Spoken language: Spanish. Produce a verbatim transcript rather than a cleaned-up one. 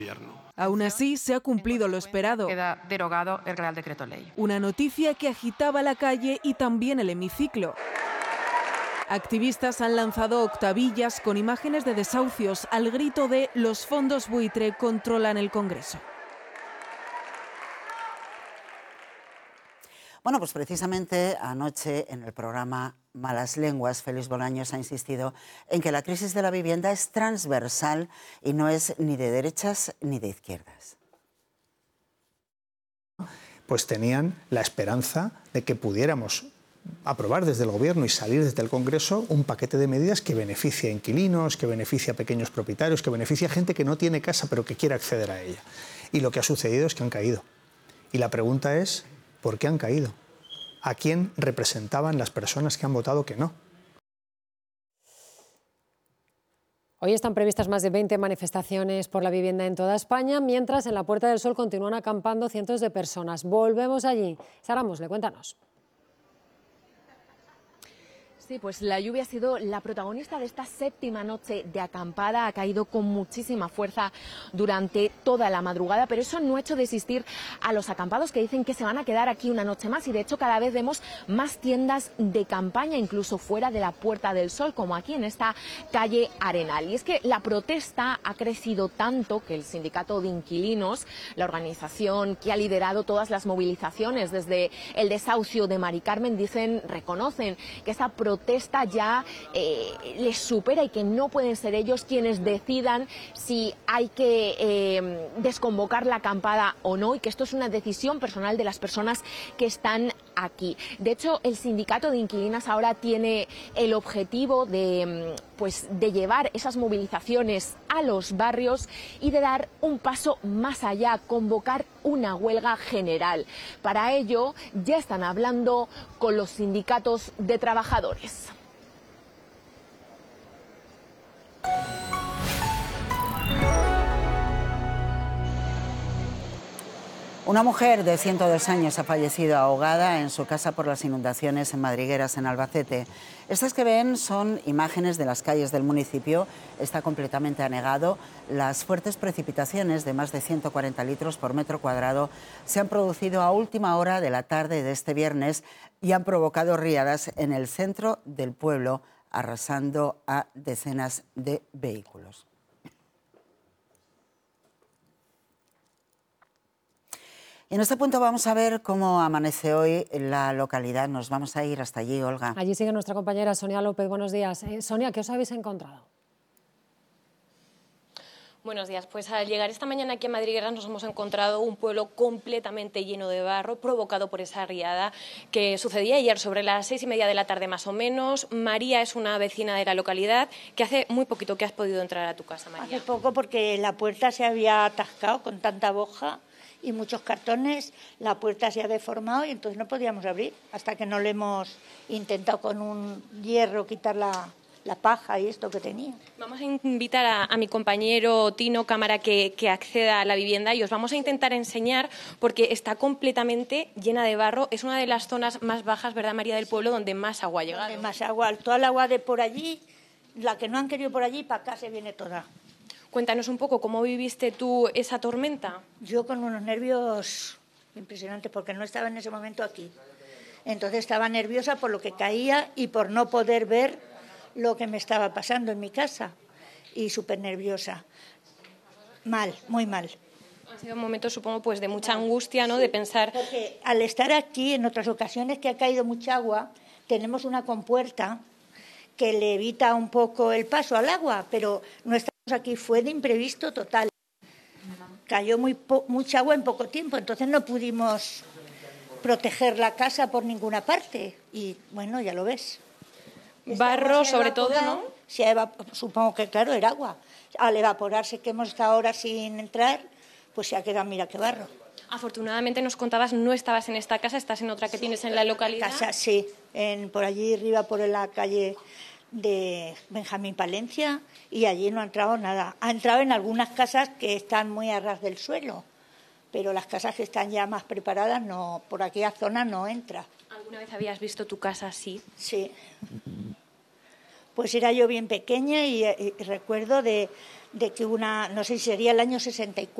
Aún así, se ha cumplido lo esperado. Queda derogado el Real Decreto Ley. Una noticia que agitaba la calle y también el hemiciclo. Activistas han lanzado octavillas con imágenes de desahucios al grito de «Los fondos buitre controlan el Congreso». Bueno, pues precisamente anoche en el programa Malas Lenguas, Félix Bolaños ha insistido en que la crisis de la vivienda es transversal y no es ni de derechas ni de izquierdas. Pues tenían la esperanza de que pudiéramos aprobar desde el Gobierno y salir desde el Congreso un paquete de medidas que beneficie a inquilinos, que beneficie a pequeños propietarios, que beneficie a gente que no tiene casa pero que quiere acceder a ella. Y lo que ha sucedido es que han caído. Y la pregunta es, ¿por qué han caído? ¿A quién representaban las personas que han votado que no? Hoy están previstas más de veinte manifestaciones por la vivienda en toda España, mientras en la Puerta del Sol continúan acampando cientos de personas. Volvemos allí. Sara Mosle, cuéntanos. Sí, pues la lluvia ha sido la protagonista de esta séptima noche de acampada. Ha caído con muchísima fuerza durante toda la madrugada, pero eso no ha hecho desistir a los acampados, que dicen que se van a quedar aquí una noche más. Y de hecho cada vez vemos más tiendas de campaña, incluso fuera de la Puerta del Sol, como aquí en esta calle Arenal. Y es que la protesta ha crecido tanto que el sindicato de inquilinos, la organización que ha liderado todas las movilizaciones desde el desahucio de Mari Carmen, dicen, reconocen que esta protesta protesta ya eh, les supera y que no pueden ser ellos quienes decidan si hay que eh, desconvocar la acampada o no, y que esto es una decisión personal de las personas que están aquí. De hecho, el sindicato de inquilinas ahora tiene el objetivo de, pues, de llevar esas movilizaciones a los barrios y de dar un paso más allá, convocar una huelga general. Para ello, ya están hablando con los sindicatos de trabajadores. Una mujer de ciento dos años ha fallecido ahogada en su casa por las inundaciones en Madrigueras, en Albacete. Estas que ven son imágenes de las calles del municipio. Está completamente anegado. Las fuertes precipitaciones de más de ciento cuarenta litros por metro cuadrado se han producido a última hora de la tarde de este viernes y han provocado riadas en el centro del pueblo, arrasando a decenas de vehículos. Y en este punto vamos a ver cómo amanece hoy la localidad. Nos vamos a ir hasta allí, Olga. Allí sigue nuestra compañera Sonia López. Buenos días. Eh, Sonia, ¿qué os habéis encontrado? Buenos días. Pues al llegar esta mañana aquí en Madrigueras nos hemos encontrado un pueblo completamente lleno de barro, provocado por esa riada que sucedía ayer sobre las seis y media de la tarde más o menos. María es una vecina de la localidad que hace muy poquito que has podido entrar a tu casa, María. Hace poco, porque la puerta se había atascado con tanta boja y muchos cartones, la puerta se ha deformado y entonces no podíamos abrir hasta que no le hemos intentado con un hierro quitar la, la paja y esto que tenía. Vamos a invitar a, a mi compañero Tino Cámara que, que acceda a la vivienda y os vamos a intentar enseñar, porque está completamente llena de barro. Es una de las zonas más bajas, ¿verdad, María, del pueblo, donde más agua ha llegado? Donde más agua, toda el agua de por allí, la que no han querido por allí, para acá se viene toda. Cuéntanos un poco, ¿cómo viviste tú esa tormenta? Yo con unos nervios impresionantes, porque no estaba en ese momento aquí. Entonces estaba nerviosa por lo que caía y por no poder ver lo que me estaba pasando en mi casa. Y súper nerviosa. Mal, muy mal. Ha sido un momento, supongo, pues de mucha angustia, ¿no? Sí, de pensar... Porque al estar aquí, en otras ocasiones que ha caído mucha agua, tenemos una compuerta que le evita un poco el paso al agua, pero no estamos aquí, fue de imprevisto total. Cayó muy po mucha agua en poco tiempo, entonces no pudimos proteger la casa por ninguna parte. Y bueno, ya lo ves. Barro, sobre todo, ¿no? Se ha supongo que, claro, era agua. Al evaporarse, que hemos estado ahora sin entrar, pues se ha quedado, mira qué barro. Afortunadamente, nos contabas, no estabas en esta casa, estás en otra que sí, tienes en la localidad. Casa, sí, en, por allí arriba, por la calle de Benjamín Palencia, y allí no ha entrado nada. Ha entrado en algunas casas que están muy a ras del suelo, pero las casas que están ya más preparadas, no, por aquella zona no entra. ¿Alguna vez habías visto tu casa así? Sí. Pues era yo bien pequeña y, y recuerdo de, de que una, no sé si sería el año sesenta y cuatro,